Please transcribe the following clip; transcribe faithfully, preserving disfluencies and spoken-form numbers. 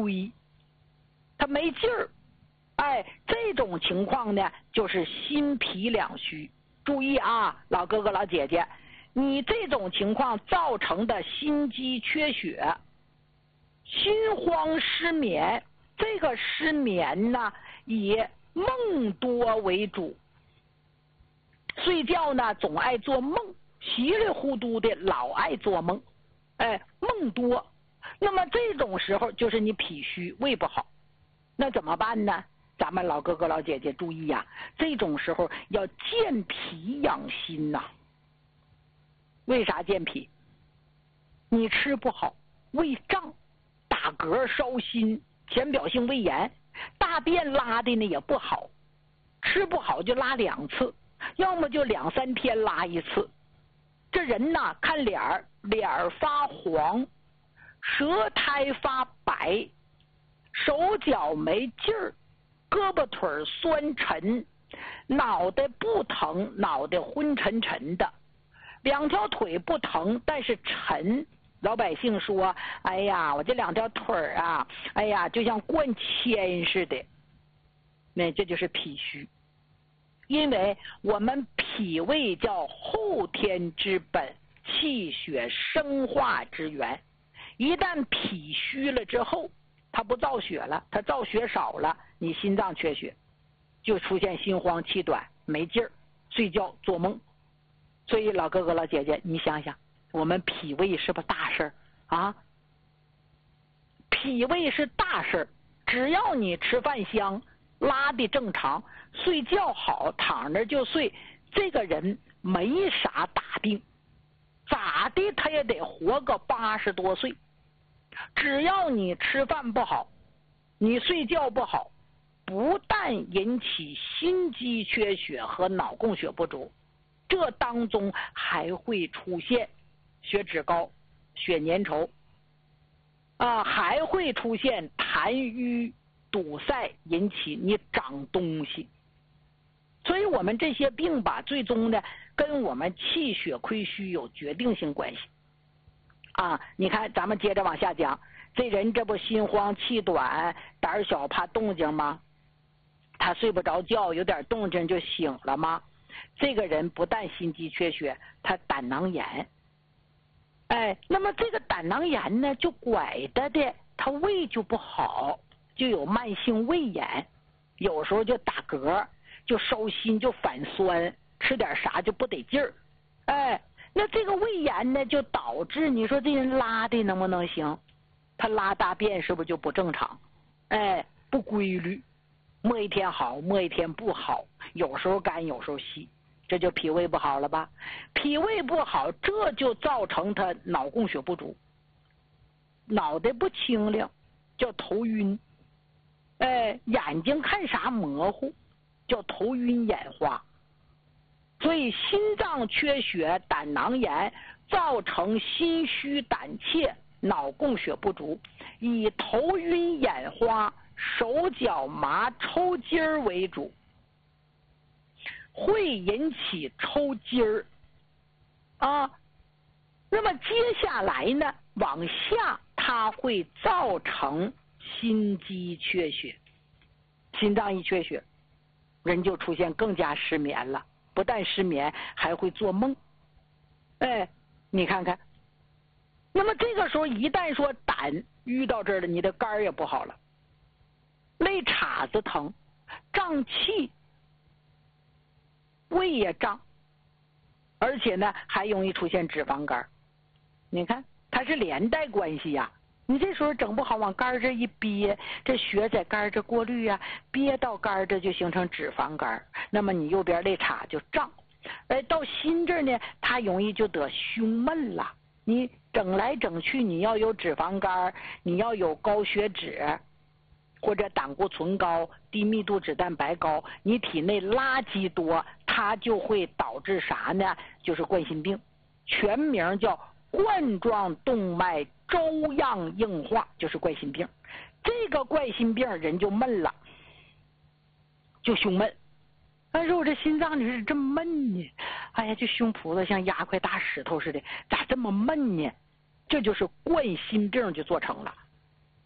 堆，他没劲儿。哎，这种情况呢，就是心脾两虚。注意啊，老哥哥老姐姐，你这种情况造成的心肌缺血、心慌失眠，这个失眠呢以梦多为主，睡觉呢总爱做梦，稀里糊涂的老爱做梦，哎，梦多。那么这种时候就是你脾虚，胃不好，那怎么办呢？咱们老哥哥老姐姐注意呀、啊，这种时候要健脾养心呐、啊。为啥健脾？你吃不好，胃胀、打嗝、烧心、浅表性胃炎，大便拉的呢也不好，吃不好就拉两次，要么就两三天拉一次。这人呐，看脸儿，脸儿发黄，舌苔发白，手脚没劲儿，胳膊腿酸沉，脑袋不疼，脑袋昏沉沉的，两条腿不疼，但是沉。老百姓说：“哎呀，我这两条腿啊，哎呀，就像灌铅似的。”那这就是脾虚，因为我们脾胃叫后天之本，气血生化之源。一旦脾虚了之后，它不造血了，它造血少了，你心脏缺血，就出现心慌气短、没劲儿、睡觉做梦。所以老哥哥老姐姐，你想想，我们脾胃是不是大事儿啊？脾胃是大事儿，只要你吃饭香，拉的正常，睡觉好，躺着就睡，这个人没啥大病，咋的他也得活个八十多岁。只要你吃饭不好，你睡觉不好，不但引起心肌缺血和脑供血不足，这当中还会出现血脂高、血粘稠啊，还会出现痰瘀堵塞，引起你长东西。所以我们这些病吧，最终呢跟我们气血亏虚有决定性关系啊。你看咱们接着往下讲，这人这不心慌气短、胆小怕动静吗？他睡不着觉，有点动静就醒了吗？这个人不但心肌缺血，他胆囊炎。哎，那么这个胆囊炎呢，就拐的的，他胃就不好，就有慢性胃炎，有时候就打嗝，就烧心，就反酸，吃点啥就不得劲儿。哎，那这个胃炎呢，就导致你说这人拉的能不能行？他拉大便是不是就不正常？哎，不规律，摸一天好，摸一天不好，有时候干，有时候稀，这就脾胃不好了吧？脾胃不好，这就造成他脑供血不足，脑袋不清亮，叫头晕。哎，眼睛看啥模糊，叫头晕眼花。所以心脏缺血、胆囊炎造成心虚胆怯、脑供血不足，以头晕眼花、手脚麻抽筋儿为主，会引起抽筋儿啊。那么接下来呢，往下它会造成心肌缺血，心脏一缺血，人就出现更加失眠了，不但失眠，还会做梦。哎，你看看，那么这个时候一旦说胆淤到这儿了，你的肝儿也不好了，肋叉子疼，胀气，胃也胀，而且呢还容易出现脂肪肝。你看它是连带关系呀、啊，你这时候整不好往肝这一憋，这血在肝这过滤啊，憋到肝这就形成脂肪肝，那么你右边肋叉就胀。哎，到心这儿呢，它容易就得胸闷了。你整来整去，你要有脂肪肝，你要有高血脂，或者胆固醇高、低密度脂蛋白高，你体内垃圾多，它就会导致啥呢？就是冠心病，全名叫冠状动脉粥样硬化，就是冠心病。这个冠心病人就闷了，就胸闷。但是我这心脏你是这么闷呢？哎呀，这胸脯子像压块大石头似的，咋这么闷呢？这就是冠心病就做成了。